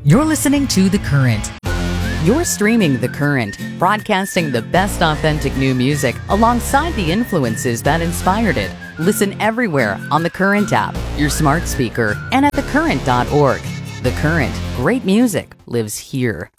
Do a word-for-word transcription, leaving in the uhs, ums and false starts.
You're listening to The Current. You're streaming The Current, broadcasting the best authentic new music alongside the influences that inspired it. Listen everywhere on The Current app, your smart speaker, and at the current dot org. The Current, great music lives here.